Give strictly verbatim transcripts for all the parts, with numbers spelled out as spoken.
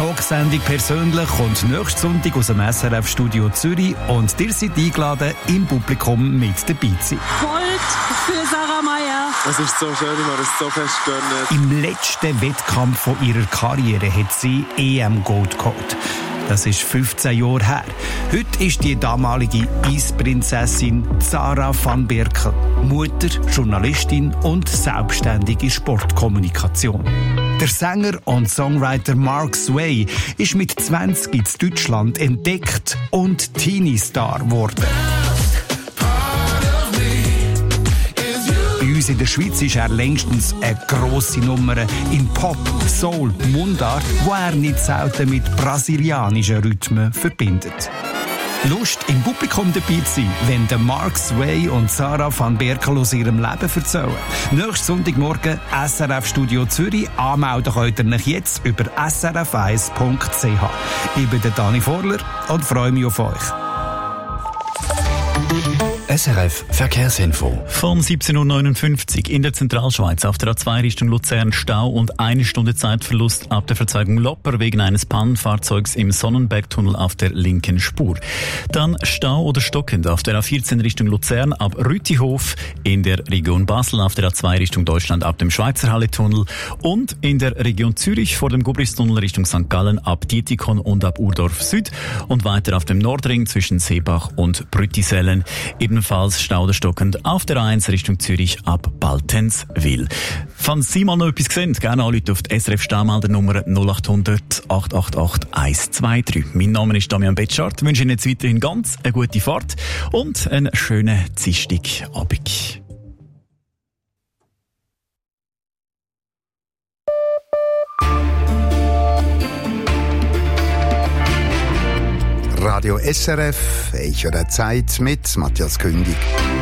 Talksendung persönlich kommt nächsten Sonntag aus dem S R F-Studio Zürich und ihr seid eingeladen, im Publikum mit dabei zu sein. Gold für Sarah Meyer. Es ist so schön, ich habe es so fest gönnt. Im letzten Wettkampf von ihrer Karriere hat sie E M-Gold geholt. Das ist fünfzehn Jahre her. Heute ist die damalige Eisprinzessin Sarah van Berkel Mutter, Journalistin und selbstständige Sportkommunikation. Der Sänger und Songwriter Mark Sway ist mit zwanzig in Deutschland entdeckt und Teenie-Star geworden. Bei uns in der Schweiz ist er längstens eine grosse Nummer in Pop, Soul, Mundart, wo er nicht selten mit brasilianischen Rhythmen verbindet. Lust, im Publikum dabei zu sein, wenn der Mark Sway und Sarah van Berkel aus ihrem Leben erzählen. Nächsten Sonntagmorgen S R F Studio Zürich. Anmelden könnt ihr euch jetzt über s r f eins punkt c h. Ich bin der Dani Vorler und freue mich auf euch. S R F Verkehrsinfo. Von siebzehn Uhr neunundfünfzig in der Zentralschweiz auf der A zwei Richtung Luzern Stau und eine Stunde Zeitverlust ab der Verzweigung Lopper wegen eines Pannenfahrzeugs im Sonnenbergtunnel auf der linken Spur. Dann Stau oder stockend auf der A vierzehn Richtung Luzern ab Rütihof, in der Region Basel auf der A zwei Richtung Deutschland ab dem Schweizerhalle-Tunnel und in der Region Zürich vor dem Gubristunnel Richtung Sankt Gallen ab Dietikon und ab Urdorf Süd und weiter auf dem Nordring zwischen Seebach und Brüttisellen. Ebenfalls Stau oder stockend auf der A eins Richtung Zürich ab Baltenswil. Falls Sie mal noch etwas sehen, gerne anrufen auf die S R F Staumeldernummer null acht hundert, acht acht acht, eins zwei drei. Mein Name ist Damian Betschart. Ich wünsche Ihnen jetzt weiterhin ganz eine gute Fahrt und einen schönen Dienstagabend. Radio S R F, Echo der Zeit mit Matthias Kündig.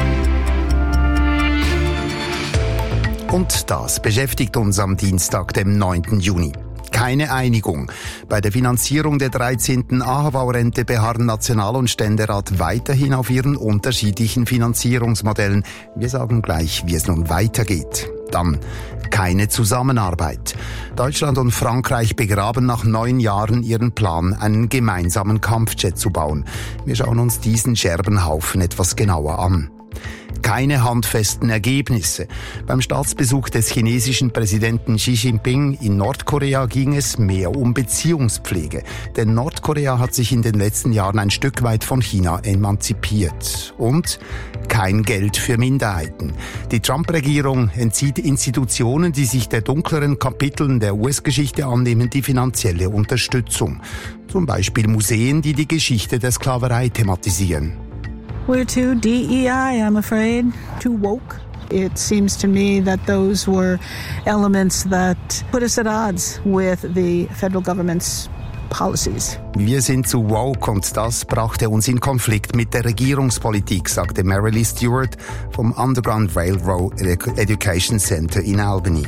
Und das beschäftigt uns am Dienstag, dem neunten Juni. Keine Einigung. Bei der Finanzierung der dreizehnten A H V-Rente beharren National- und Ständerat weiterhin auf ihren unterschiedlichen Finanzierungsmodellen. Wir sagen gleich, wie es nun weitergeht. Dann keine Zusammenarbeit. Deutschland und Frankreich begraben nach neun Jahren ihren Plan, einen gemeinsamen Kampfjet zu bauen. Wir schauen uns diesen Scherbenhaufen etwas genauer an. Keine handfesten Ergebnisse. Beim Staatsbesuch des chinesischen Präsidenten Xi Jinping in Nordkorea ging es mehr um Beziehungspflege. Denn Nordkorea hat sich in den letzten Jahren ein Stück weit von China emanzipiert. Und kein Geld für Minderheiten. Die Trump-Regierung entzieht Institutionen, die sich der dunkleren Kapiteln der U S-Geschichte annehmen, die finanzielle Unterstützung. Zum Beispiel Museen, die die Geschichte der Sklaverei thematisieren. We're too D E I, I'm afraid, too woke. It seems to me that those were elements that put us at odds with the federal government's policies. Wir sind zu woke und das brachte uns in Konflikt mit der Regierungspolitik, sagte Marilee Stewart vom Underground Railroad Education Center in Albany.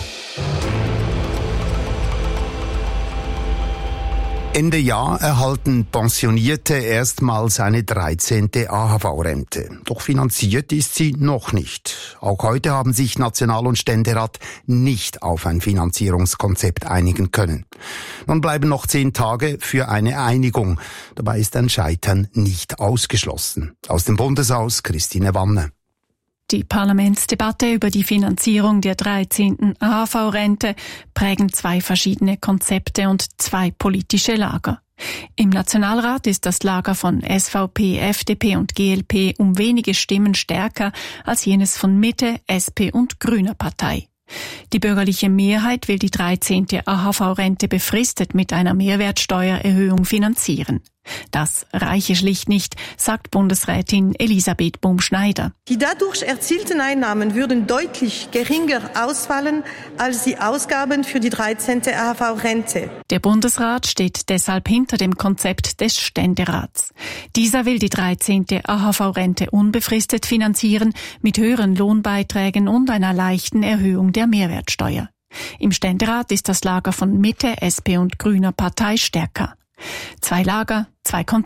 Ende Jahr erhalten Pensionierte erstmals eine dreizehnte A H V-Rente. Doch finanziert ist sie noch nicht. Auch heute haben sich National- und Ständerat nicht auf ein Finanzierungskonzept einigen können. Nun bleiben noch zehn Tage für eine Einigung. Dabei ist ein Scheitern nicht ausgeschlossen. Aus dem Bundeshaus Christine Wanne. Die Parlamentsdebatte über die Finanzierung der dreizehnten A H V-Rente prägen zwei verschiedene Konzepte und zwei politische Lager. Im Nationalrat ist das Lager von S V P, F D P und G L P um wenige Stimmen stärker als jenes von Mitte, S P und Grüner Partei. Die bürgerliche Mehrheit will die dreizehnte A H V-Rente befristet mit einer Mehrwertsteuererhöhung finanzieren. Das reiche schlicht nicht, sagt Bundesrätin Elisabeth Bumschneider. Die dadurch erzielten Einnahmen würden deutlich geringer ausfallen als die Ausgaben für die dreizehnte A H V-Rente. Der Bundesrat steht deshalb hinter dem Konzept des Ständerats. Dieser will die dreizehnte A H V-Rente unbefristet finanzieren mit höheren Lohnbeiträgen und einer leichten Erhöhung der Mehrwertsteuer. Im Ständerat ist das Lager von Mitte, S P und Grüner Partei stärker. Zwei Lager, zwei Konzepte.